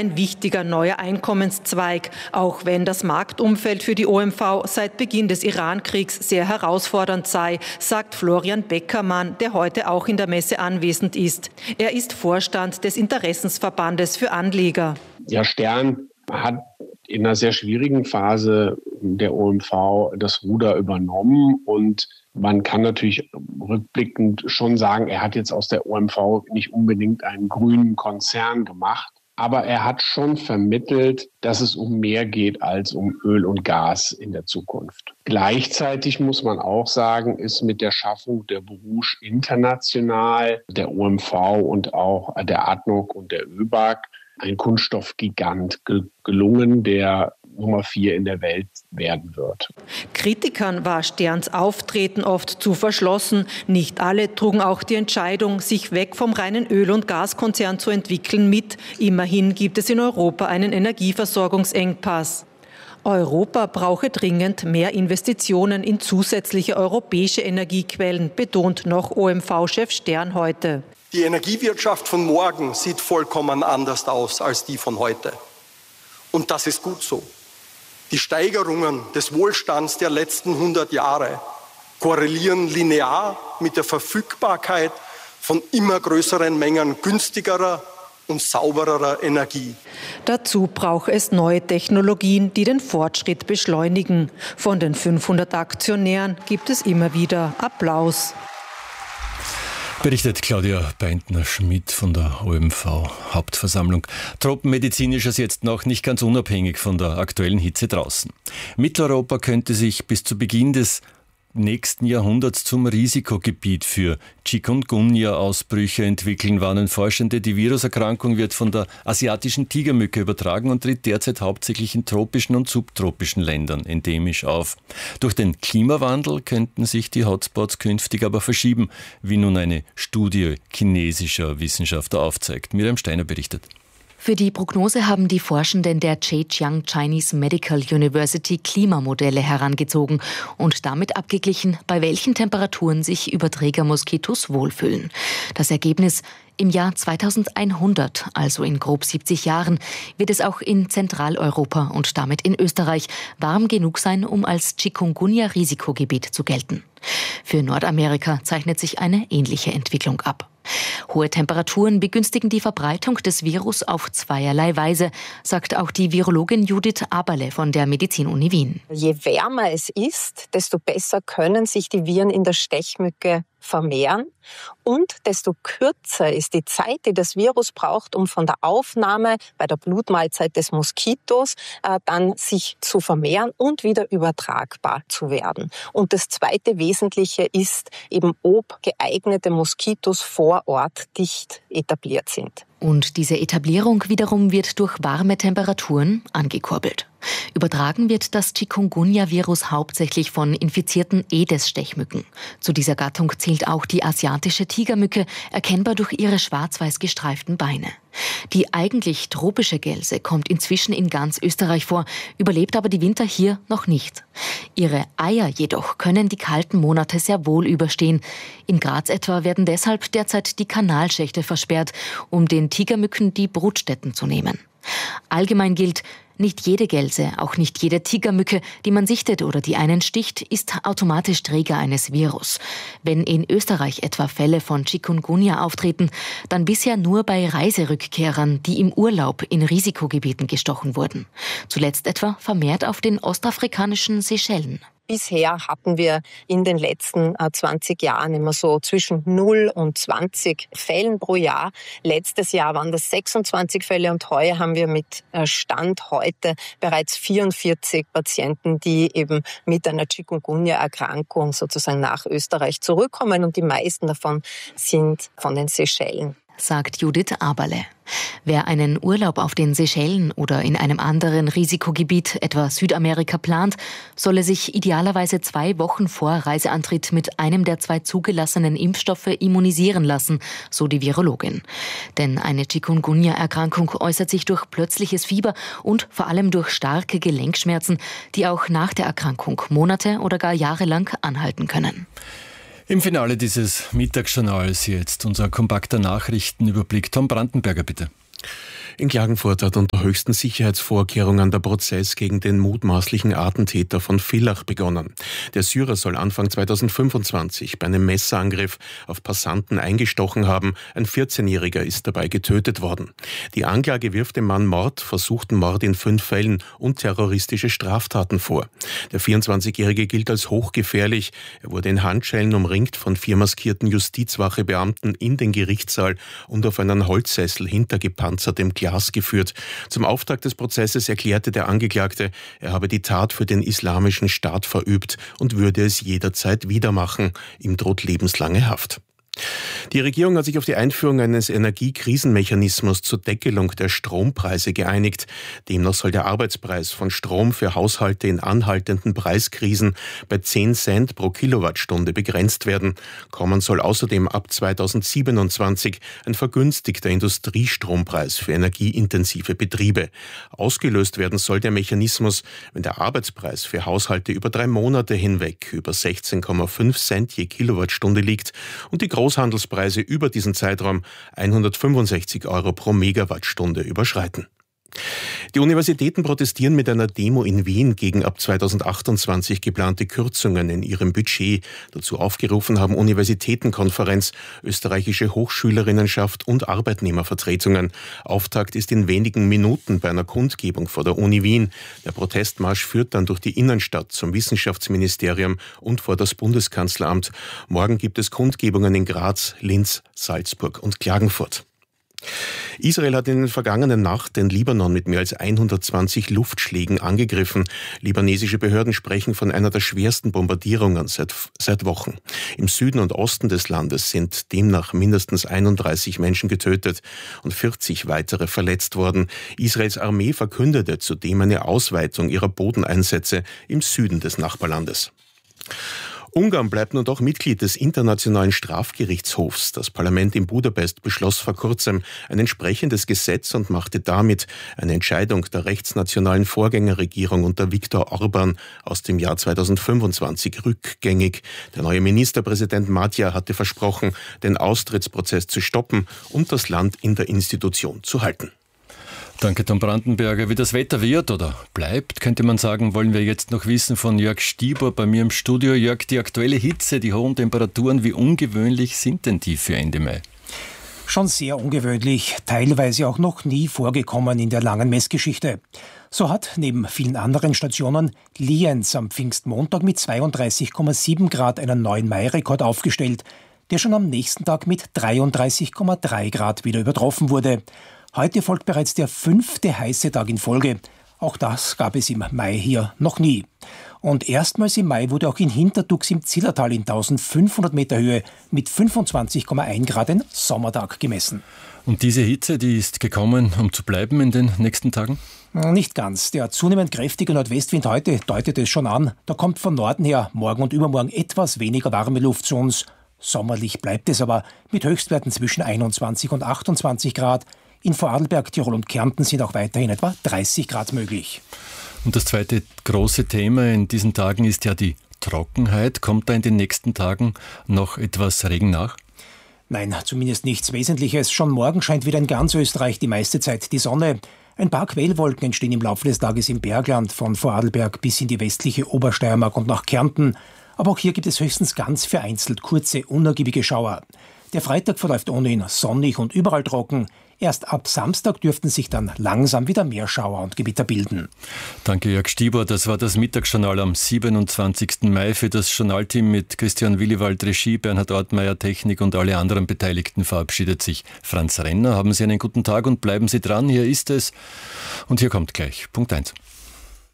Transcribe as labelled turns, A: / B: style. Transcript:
A: ein wichtiger neuer Einkommenszweig, auch wenn das Marktumfeld für die OMV seit Beginn des Irankriegs sehr herausfordernd sei, sagt Florian Beckermann, der heute auch in der Messe anwesend ist. Er ist Vorstand des Interessensverbandes für Anleger.
B: Ja, Stern hat in einer sehr schwierigen Phase der OMV das Ruder übernommen und man kann natürlich rückblickend schon sagen, er hat jetzt aus der OMV nicht unbedingt einen grünen Konzern gemacht, aber er hat schon vermittelt, dass es um mehr geht als um Öl und Gas in der Zukunft. Gleichzeitig muss man auch sagen, ist mit der Schaffung der Borouge international, der OMV und auch der ADNOC und der ÖBAG ein Kunststoffgigant gelungen, der Nummer 4 in der Welt werden wird.
A: Kritikern war Sterns Auftreten oft zu verschlossen. Nicht alle trugen auch die Entscheidung, sich weg vom reinen Öl- und Gaskonzern zu entwickeln, mit. Immerhin gibt es in Europa einen Energieversorgungsengpass. Europa brauche dringend mehr Investitionen in zusätzliche europäische Energiequellen, betont noch OMV-Chef Stern heute.
C: Die Energiewirtschaft von morgen sieht vollkommen anders aus als die von heute. Und das ist gut so. Die Steigerungen des Wohlstands der letzten 100 Jahre korrelieren linear mit der Verfügbarkeit von immer größeren Mengen günstigerer und saubererer Energie.
A: Dazu braucht es neue Technologien, die den Fortschritt beschleunigen. Von den 500 Aktionären gibt es immer wieder Applaus.
D: Berichtet Claudia Beintner-Schmidt von der OMV-Hauptversammlung. Tropenmedizinisch ist jetzt noch nicht ganz unabhängig von der aktuellen Hitze draußen. Mitteleuropa könnte sich bis zu Beginn des nächsten Jahrhunderts zum Risikogebiet für Chikungunya-Ausbrüche entwickeln, warnen Forschende. Die Viruserkrankung wird von der asiatischen Tigermücke übertragen und tritt derzeit hauptsächlich in tropischen und subtropischen Ländern endemisch auf. Durch den Klimawandel könnten sich die Hotspots künftig aber verschieben, wie nun eine Studie chinesischer Wissenschaftler aufzeigt. Miriam Steiner berichtet.
E: Für die Prognose haben die Forschenden der Zhejiang Chinese Medical University Klimamodelle herangezogen und damit abgeglichen, bei welchen Temperaturen sich Überträgermoskitos wohlfühlen. Das Ergebnis: Im Jahr 2100, also in grob 70 Jahren, wird es auch in Zentraleuropa und damit in Österreich warm genug sein, um als Chikungunya-Risikogebiet zu gelten. Für Nordamerika zeichnet sich eine ähnliche Entwicklung ab. Hohe Temperaturen begünstigen die Verbreitung des Virus auf zweierlei Weise, sagt auch die Virologin Judith Aberle von der Medizin-Uni Wien.
F: Je wärmer es ist, desto besser können sich die Viren in der Stechmücke vermehren und desto kürzer ist die Zeit, die das Virus braucht, um von der Aufnahme bei der Blutmahlzeit des Moskitos dann sich zu vermehren und wieder übertragbar zu werden. Und das zweite Wesentliche ist eben, ob geeignete Moskitos vor Ort dicht etabliert sind.
E: Und diese Etablierung wiederum wird durch warme Temperaturen angekurbelt. Übertragen wird das Chikungunya-Virus hauptsächlich von infizierten Aedes-Stechmücken. Zu dieser Gattung zählt auch die asiatische Tigermücke, erkennbar durch ihre schwarz-weiß gestreiften Beine. Die eigentlich tropische Gelse kommt inzwischen in ganz Österreich vor, überlebt aber die Winter hier noch nicht. Ihre Eier jedoch können die kalten Monate sehr wohl überstehen. In Graz etwa werden deshalb derzeit die Kanalschächte versperrt, um den Tigermücken die Brutstätten zu nehmen. Allgemein gilt: Nicht jede Gelse, auch nicht jede Tigermücke, die man sichtet oder die einen sticht, ist automatisch Träger eines Virus. Wenn in Österreich etwa Fälle von Chikungunya auftreten, dann bisher nur bei Reiserückkehrern, die im Urlaub in Risikogebieten gestochen wurden. Zuletzt etwa vermehrt auf den ostafrikanischen Seychellen.
F: Bisher hatten wir in den letzten 20 Jahren immer so zwischen 0 und 20 Fällen pro Jahr. Letztes Jahr waren das 26 Fälle und heuer haben wir mit Stand heute bereits 44 Patienten, die eben mit einer Chikungunya-Erkrankung sozusagen nach Österreich zurückkommen, und die meisten davon sind von den Seychellen.
E: Sagt Judith Aberle. Wer einen Urlaub auf den Seychellen oder in einem anderen Risikogebiet, etwa Südamerika, plant, solle sich idealerweise 2 Wochen vor Reiseantritt mit einem der 2 zugelassenen Impfstoffe immunisieren lassen, so die Virologin. Denn eine Chikungunya-Erkrankung äußert sich durch plötzliches Fieber und vor allem durch starke Gelenkschmerzen, die auch nach der Erkrankung Monate oder gar jahrelang anhalten können.
D: Im Finale dieses Mittagsjournals jetzt unser kompakter Nachrichtenüberblick. Tom Brandenberger, bitte.
G: In Klagenfurt hat unter höchsten Sicherheitsvorkehrungen der Prozess gegen den mutmaßlichen Attentäter von Villach begonnen. Der Syrer soll Anfang 2025 bei einem Messerangriff auf Passanten eingestochen haben. Ein 14-Jähriger ist dabei getötet worden. Die Anklage wirft dem Mann Mord, versuchten Mord in 5 Fällen und terroristische Straftaten vor. Der 24-Jährige gilt als hochgefährlich. Er wurde in Handschellen umringt von 4 maskierten Justizwachebeamten in den Gerichtssaal und auf einen Holzsessel hinter gepanzertem Glas geführt. Zum Auftakt des Prozesses erklärte der Angeklagte, er habe die Tat für den Islamischen Staat verübt und würde es jederzeit wieder machen. Ihm droht lebenslange Haft. Die Regierung hat sich auf die Einführung eines Energiekrisenmechanismus zur Deckelung der Strompreise geeinigt. Demnach soll der Arbeitspreis von Strom für Haushalte in anhaltenden Preiskrisen bei 10 Cent pro Kilowattstunde begrenzt werden. Kommen soll außerdem ab 2027 ein vergünstigter Industriestrompreis für energieintensive Betriebe. Ausgelöst werden soll der Mechanismus, wenn der Arbeitspreis für Haushalte über 3 Monate hinweg über 16,5 Cent je Kilowattstunde liegt und die Großhandelspreise über diesen Zeitraum 165 € pro Megawattstunde überschreiten. Die Universitäten protestieren mit einer Demo in Wien gegen ab 2028 geplante Kürzungen in ihrem Budget. Dazu aufgerufen haben Universitätenkonferenz, österreichische Hochschülerinnenschaft und Arbeitnehmervertretungen. Auftakt ist in wenigen Minuten bei einer Kundgebung vor der Uni Wien. Der Protestmarsch führt dann durch die Innenstadt zum Wissenschaftsministerium und vor das Bundeskanzleramt. Morgen gibt es Kundgebungen in Graz, Linz, Salzburg und Klagenfurt. Israel hat in der vergangenen Nacht den Libanon mit mehr als 120 Luftschlägen angegriffen. Libanesische Behörden sprechen von einer der schwersten Bombardierungen seit Wochen. Im Süden und Osten des Landes sind demnach mindestens 31 Menschen getötet und 40 weitere verletzt worden. Israels Armee verkündete zudem eine Ausweitung ihrer Bodeneinsätze im Süden des Nachbarlandes. Ungarn bleibt nun doch Mitglied des Internationalen Strafgerichtshofs. Das Parlament in Budapest beschloss vor kurzem ein entsprechendes Gesetz und machte damit eine Entscheidung der rechtsnationalen Vorgängerregierung unter Viktor Orbán aus dem Jahr 2025 rückgängig. Der neue Ministerpräsident Magyar hatte versprochen, den Austrittsprozess zu stoppen und das Land in der Institution zu halten.
D: Danke, Tom Brandenberger. Wie das Wetter wird oder bleibt, könnte man sagen, wollen wir jetzt noch wissen von Jörg Stieber bei mir im Studio. Jörg, die aktuelle Hitze, die hohen Temperaturen, wie ungewöhnlich sind denn die für Ende Mai?
H: Schon sehr ungewöhnlich, teilweise auch noch nie vorgekommen in der langen Messgeschichte. So hat neben vielen anderen Stationen Lienz am Pfingstmontag mit 32,7 Grad einen neuen Mai-Rekord aufgestellt, der schon am nächsten Tag mit 33,3 Grad wieder übertroffen wurde. Heute folgt bereits der 5. heiße Tag in Folge. Auch das gab es im Mai hier noch nie. Und erstmals im Mai wurde auch in Hinterdux im Zillertal in 1500 Meter Höhe mit 25,1 Grad ein Sommertag gemessen.
D: Und diese Hitze, die ist gekommen, um zu bleiben in den nächsten Tagen?
H: Nicht ganz. Der zunehmend kräftige Nordwestwind heute deutet es schon an. Da kommt von Norden her morgen und übermorgen etwas weniger warme Luft zu uns. Sommerlich bleibt es aber mit Höchstwerten zwischen 21 und 28 Grad. In Vorarlberg, Tirol und Kärnten sind auch weiterhin etwa 30 Grad möglich.
D: Und das zweite große Thema in diesen Tagen ist ja die Trockenheit. Kommt da in den nächsten Tagen noch etwas Regen nach?
H: Nein, zumindest nichts Wesentliches. Schon morgen scheint wieder in ganz Österreich die meiste Zeit die Sonne. Ein paar Quellwolken entstehen im Laufe des Tages im Bergland, von Vorarlberg bis in die westliche Obersteiermark und nach Kärnten. Aber auch hier gibt es höchstens ganz vereinzelt kurze, unergiebige Schauer. Der Freitag verläuft ohnehin sonnig und überall trocken. Erst ab Samstag dürften sich dann langsam wieder mehr Schauer und Gewitter bilden.
D: Danke, Jörg Stieber. Das war das Mittagsjournal am 27. Mai. Für das Journalteam mit Christian Willibald Regie, Bernhard Ortmeier Technik und alle anderen Beteiligten verabschiedet sich Franz Renner. Haben Sie einen guten Tag und bleiben Sie dran. Hier ist es. Und hier kommt gleich Punkt 1.